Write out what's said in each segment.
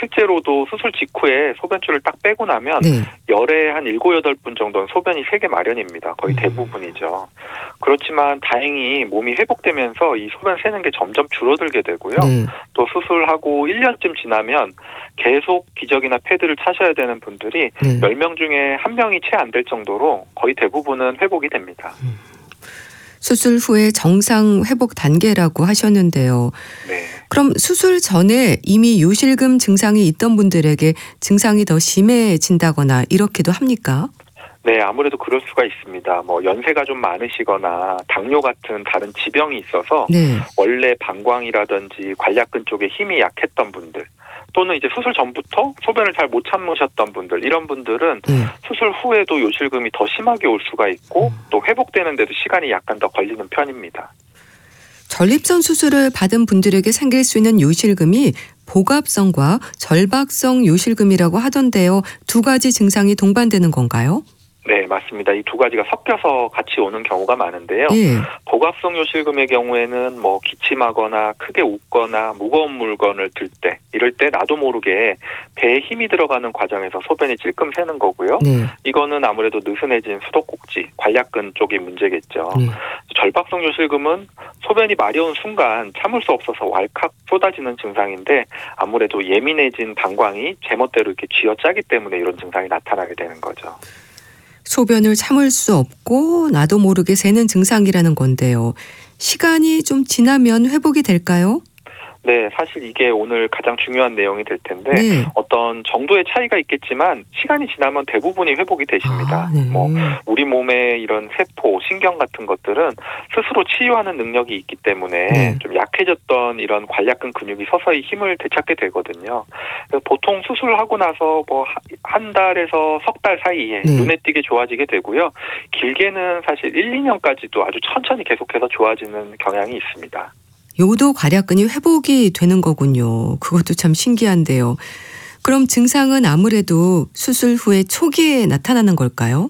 실제로도 수술 직후에 소변줄을 딱 빼고 나면 네. 열에 한 7, 8분 정도는 소변이 새게 마련입니다. 거의 대부분이죠. 그렇지만 다행히 몸이 회복되면서 이 소변 새는 게 점점 줄어들게 되고요. 네. 또 수술하고 1년쯤 지나면 계속 기저귀나 패드를 차셔야 되는 분들이 네. 10명 중에 1명이 채 안 될 정도로 거의 대부분은 회복이 됩니다. 수술 후에 정상 회복 단계라고 하셨는데요. 네. 그럼 수술 전에 이미 요실금 증상이 있던 분들에게 증상이 더 심해진다거나 이렇게도 합니까? 네, 아무래도 그럴 수가 있습니다. 연세가 좀 많으시거나 당뇨 같은 다른 지병이 있어서 네. 원래 방광이라든지 관략근 쪽에 힘이 약했던 분들, 또는 이제 수술 전부터 소변을 잘 못 참으셨던 분들, 이런 분들은 네. 수술 후에도 요실금이 더 심하게 올 수가 있고 또 회복되는데도 시간이 약간 더 걸리는 편입니다. 전립선 수술을 받은 분들에게 생길 수 있는 요실금이 복압성과 절박성 요실금이라고 하던데요. 두 가지 증상이 동반되는 건가요? 네, 맞습니다. 이 두 가지가 섞여서 같이 오는 경우가 많은데요. 예. 복압성 요실금의 경우에는 기침하거나 크게 웃거나 무거운 물건을 들 때, 이럴 때 나도 모르게 배에 힘이 들어가는 과정에서 소변이 찔끔 새는 거고요. 네. 이거는 아무래도 느슨해진 수도꼭지, 관략근 쪽이 문제겠죠. 네. 절박성 요실금은 소변이 마려운 순간 참을 수 없어서 왈칵 쏟아지는 증상인데 아무래도 예민해진 방광이 제멋대로 이렇게 쥐어짜기 때문에 이런 증상이 나타나게 되는 거죠. 소변을 참을 수 없고 나도 모르게 새는 증상이라는 건데요. 시간이 좀 지나면 회복이 될까요? 네, 사실 이게 오늘 가장 중요한 내용이 될 텐데 네. 어떤 정도의 차이가 있겠지만 시간이 지나면 대부분이 회복이 되십니다. 네. 우리 몸의 이런 세포, 신경 같은 것들은 스스로 치유하는 능력이 있기 때문에 네. 좀 약해졌던 이런 관략근 근육이 서서히 힘을 되찾게 되거든요. 그래서 보통 수술하고 나서 한 달에서 석 달 사이에 네. 눈에 띄게 좋아지게 되고요. 길게는 사실 1, 2년까지도 아주 천천히 계속해서 좋아지는 경향이 있습니다. 요도 관략근이 회복이 되는 거군요. 그것도 참 신기한데요. 그럼 증상은 아무래도 수술 후에 초기에 나타나는 걸까요?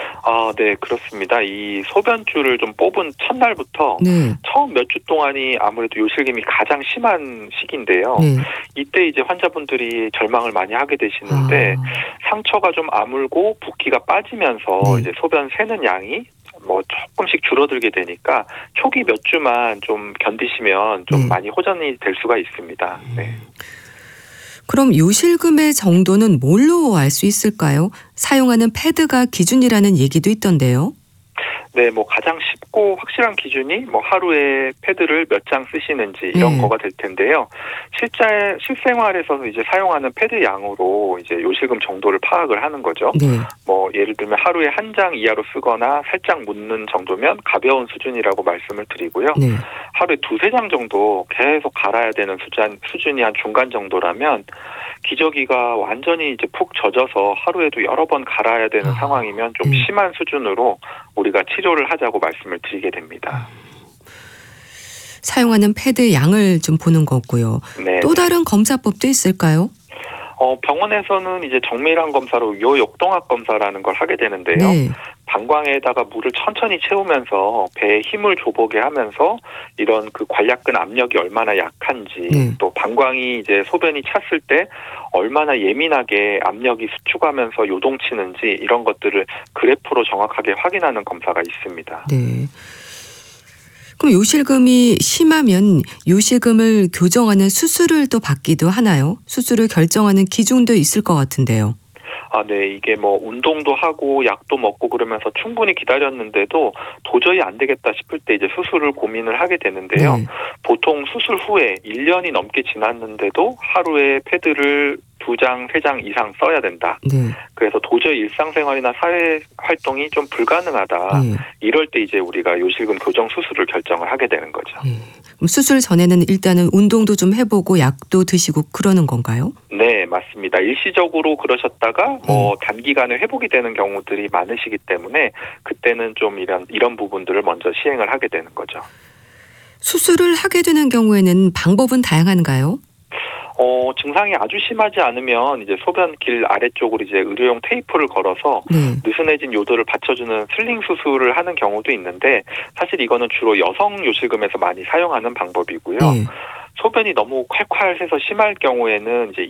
네, 그렇습니다. 이 소변줄을 좀 뽑은 첫날부터 네. 처음 몇 주 동안이 아무래도 요실금이 가장 심한 시기인데요. 네. 이때 이제 환자분들이 절망을 많이 하게 되시는데 상처가 좀 아물고 붓기가 빠지면서 네. 이제 소변 새는 양이 조금씩 줄어들게 되니까 초기 몇 주만 좀 견디시면 좀 네. 많이 호전이 될 수가 있습니다. 네. 그럼 요실금의 정도는 뭘로 알 수 있을까요? 사용하는 패드가 기준이라는 얘기도 있던데요. 네, 가장 쉽고 확실한 기준이 하루에 패드를 몇 장 쓰시는지 이런 거가 될 텐데요. 실생활에서 이제 사용하는 패드 양으로 이제 요실금 정도를 파악을 하는 거죠. 네. 예를 들면 하루에 한 장 이하로 쓰거나 살짝 묻는 정도면 가벼운 수준이라고 말씀을 드리고요. 네. 하루에 2, 3장 정도 계속 갈아야 되는 수준이 한 중간 정도라면 기저귀가 완전히 이제 푹 젖어서 하루에도 여러 번 갈아야 되는 상황이면 좀 심한 수준으로 우리가 치료를 하자고 말씀을 드리게 됩니다. 사용하는 패드 양을 좀 보는 거고요. 네. 또 다른 검사법도 있을까요? 병원에서는 이제 정밀한 검사로 요역동학 검사라는 걸 하게 되는데요. 네. 방광에다가 물을 천천히 채우면서 배에 힘을 줘보게 하면서 이런 그 관략근 압력이 얼마나 약한지 네. 또 방광이 이제 소변이 찼을 때 얼마나 예민하게 압력이 수축하면서 요동치는지 이런 것들을 그래프로 정확하게 확인하는 검사가 있습니다. 네. 그럼 요실금이 심하면 요실금을 교정하는 수술을 또 받기도 하나요? 수술을 결정하는 기준도 있을 것 같은데요. 네. 이게 운동도 하고 약도 먹고 그러면서 충분히 기다렸는데도 도저히 안 되겠다 싶을 때 이제 수술을 고민을 하게 되는데요. 네. 보통 수술 후에 1년이 넘게 지났는데도 하루에 패드를 2장, 3장 이상 써야 된다. 네. 그래서 도저히 일상생활이나 사회 활동이 좀 불가능하다. 네. 이럴 때 이제 우리가 요실금 교정 수술을 결정을 하게 되는 거죠. 네. 그럼 수술 전에는 일단은 운동도 좀 해보고 약도 드시고 그러는 건가요? 네, 맞습니다. 일시적으로 그러셨다가 단기간에 회복이 되는 경우들이 많으시기 때문에 그때는 좀 이런 부분들을 먼저 시행을 하게 되는 거죠. 수술을 하게 되는 경우에는 방법은 다양한가요? 증상이 아주 심하지 않으면 이제 소변길 아래쪽으로 이제 의료용 테이프를 걸어서 네. 느슨해진 요도를 받쳐주는 슬링 수술을 하는 경우도 있는데 사실 이거는 주로 여성 요실금에서 많이 사용하는 방법이고요. 네. 소변이 너무 콸콸 해서 심할 경우에는 이제